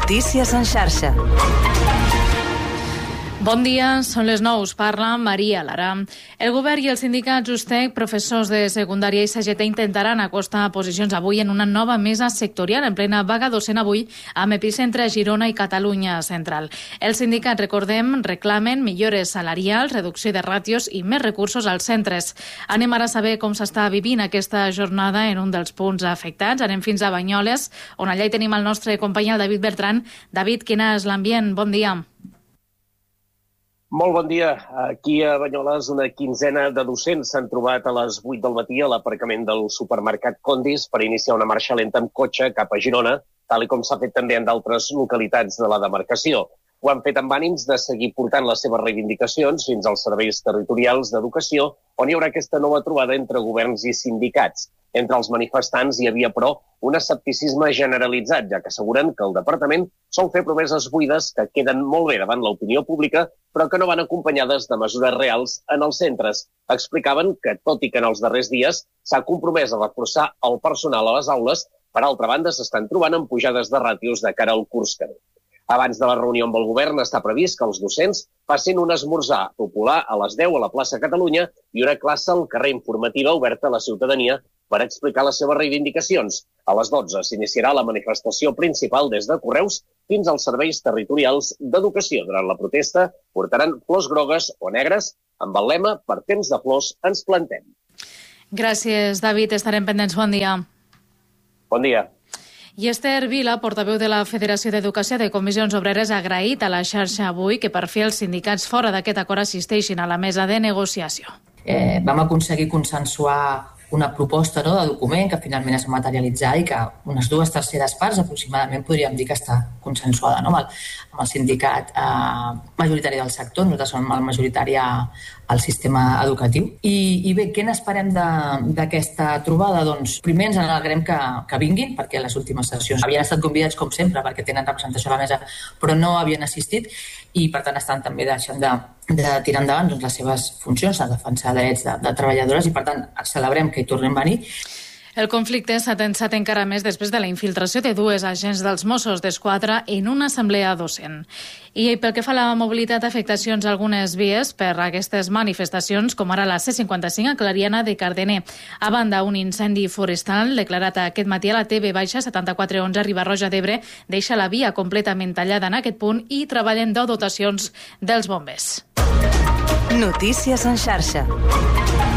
Notícies en xarxa. Bon dia, són les 9, parla Maria Lara. El govern i els sindicats USTEC, professors de secundària i CGT intentaran acostar posicions avui en una nova mesa sectorial en plena vaga docent avui amb epicentre a Girona i Catalunya Central. Els sindicats, recordem, reclamen millores salarials, reducció de ràtios i més recursos als centres. Anem ara a saber com s'està vivint aquesta jornada en un dels punts afectats. Anem fins a Banyoles, on allà hi tenim el nostre company, el David Bertran. David, quin és l'ambient? Bon dia. Molt bon dia. Aquí a Banyoles una quinzena de docents s'han trobat a les 8 del matí a l'aparcament del supermercat Condis per iniciar una marxa lenta amb cotxe cap a Girona, tal com s'ha fet també en d'altres localitats de la demarcació. Ho han fet amb ànims de seguir portant les seves reivindicacions fins als serveis territorials d'educació, on hi haurà aquesta nova trobada entre governs i sindicats. Entre els manifestants hi havia, però, un escepticisme generalitzat, ja que asseguren que el departament sol fer promeses buides que queden molt bé davant l'opinió pública, però que no van acompanyades de mesures reals en els centres. Explicaven que, tot i que en els darrers dies s'ha compromès a reforçar el personal a les aules, per altra banda s'estan trobant amb pujades de ràtios de cara al curs que ve. Abans de la reunió amb el govern està previst que els docents passin un esmorzar popular a les 10 a la plaça Catalunya i una classe al carrer informativa oberta a la ciutadania per explicar les seves reivindicacions. A les 12 s'iniciarà la manifestació principal des de Correus fins als serveis territorials d'educació. Durant la protesta portaran flors grogues o negres amb el lema "Per temps de flors ens plantem". Gràcies, David. Estarem pendents. Bon dia. Bon dia. I Esther Vila, portaveu de la Federació d'Educació de Comissions Obreres, ha agraït a la xarxa avui que per fi els sindicats fora d'aquest acord assisteixin a la mesa de negociació. Vam aconseguir consensuar una proposta de document que finalment es va materialitzar i que unes 2/3 parts aproximadament podríem dir que està consensuada, no? amb el sindicat majoritari del sector. Nosaltres som el majoritari al sistema educatiu. I bé, què n'esperem d'aquesta trobada? Doncs primer ens alegrem que vinguin, perquè les últimes sessions havien estat convidats com sempre perquè tenen representació a la mesa, però no havien assistit i per tant estan també deixant de tirar endavant les seves funcions, a defensar drets de treballadores i per tant celebrem que hi tornem a venir. El conflicte s'ha tensat encara més després de la infiltració de 2 agents dels Mossos d'Esquadra en una assemblea docent. I pel que fa a la mobilitat, afectacions a algunes vies per aquestes manifestacions, com ara la C55 a Clariana de Cardener. A banda, un incendi forestal declarat aquest matí a la TV-7411 a Riba-roja d'Ebre deixa la via completament tallada en aquest punt i treballen 2 dotacions dels bombers. Notícies en xarxa.